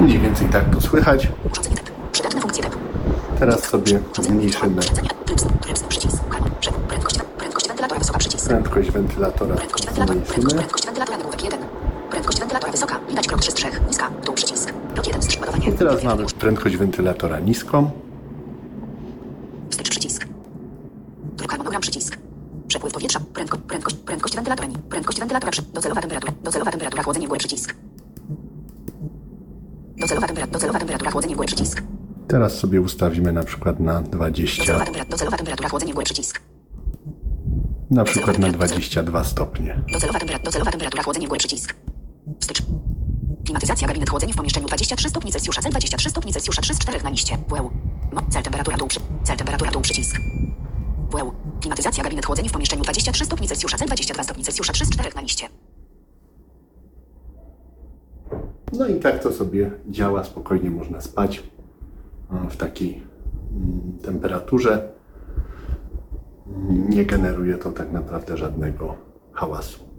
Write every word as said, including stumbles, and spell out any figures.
Mniej więcej tak to słychać. Urządzenie T E P. Przydatne funkcje T E P. Teraz sobie zmniejszymy Tryb, tryb, przycisk. Prędkość, prędkość wentylatora wysoka przycisk. prędkość wentylatora. Prędkość wentylatora, prędkość, Zmniejszymy. prędkość wentylatora nagłówek jeden. Prędkość wentylatora wysoka. Widać krok trzy z trzech. Niska. Dół przycisk. Dot jeden wstecz ładowanie. I teraz mamy prędkość wentylatora niską. Wstecz przycisk. Druk harmonogram przycisk. Przepływ powietrza. Prędko, prędkość, prędkość wentylatora. Prędkość wentylatora. Przy, docelowa temperatura. Docelowa temperatura. Chłodzenie w górę przycisk. Docelowa temperatura. Docelowa temperatura. Chłodzenie w górę przycisk. Teraz sobie ustawimy na przykład na dwadzieścia. Docelowa temperatura. Docelowa temperatura. Chłodzenie w górę przycisk. Na przykład na dwadzieścia dwa stopnie. Docelowa temperatura. Docelowa temperatura. Chłodzenie w górę przycisk. Wstecz. Klimatyzacja. Gabinet chłodzenie w pomieszczeniu dwadzieścia trzy stopni Celsjusza. Cel dwadzieścia trzy stopni Celsjusza. trzy z czterech na liście. W E U. Mo. Cel temperatura dół. Przy, cel temperatura dół przycisk. W E U. Klimatyzacja. Gabinet chłodzenie w pomieszczeniu dwadzieścia trzy stopni Celsjusza. Cel dwadzieścia dwa stopni Celsjusza. trzy z czterech na liście. No i tak to sobie działa. Spokojnie można spać w takiej temperaturze. Nie generuje to tak naprawdę żadnego hałasu.